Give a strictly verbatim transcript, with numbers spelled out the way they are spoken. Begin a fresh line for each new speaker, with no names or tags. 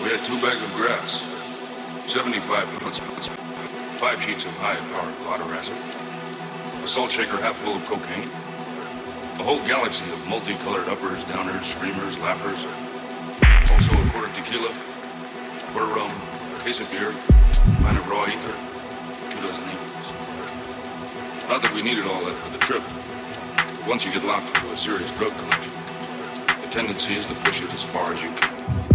We had two bags of grass, seventy-five pounds, five sheets of high-powered blotter acid, a salt shaker half full of cocaine, a whole galaxy of multicolored uppers, downers, screamers, laughers, also a quart of tequila, a quarter rum, a case of beer, a pint of raw ether, two dozen eagles. Not that we needed all that for the trip. Once you get locked into a serious drug collection, the tendency is to push it as far as you can.